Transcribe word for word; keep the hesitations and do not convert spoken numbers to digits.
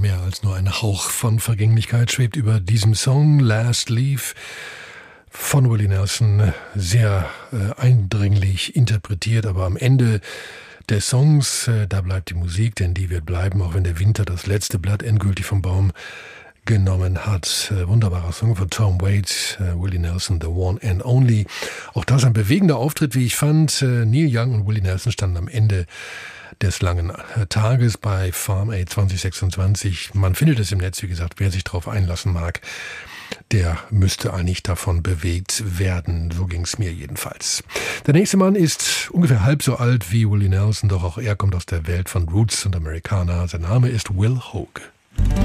mehr als nur ein Hauch von Vergänglichkeit schwebt über diesem Song Last Leaf von Willie Nelson. Sehr äh, eindringlich interpretiert, aber am Ende des Songs, äh, da bleibt die Musik, denn die wird bleiben, auch wenn der Winter das letzte Blatt endgültig vom Baum genommen hat. Äh, wunderbarer Song von Tom Waits, äh, Willie Nelson, The One and Only. Auch das ein bewegender Auftritt, wie ich fand. Äh, Neil Young und Willie Nelson standen am Ende des langen Tages bei Farm Aid zwanzig sechsundzwanzig. Man findet es im Netz, wie gesagt, wer sich darauf einlassen mag, der müsste eigentlich davon bewegt werden. So ging es mir jedenfalls. Der nächste Mann ist ungefähr halb so alt wie Willie Nelson, doch auch er kommt aus der Welt von Roots und Americana. Sein Name ist Will Hoge.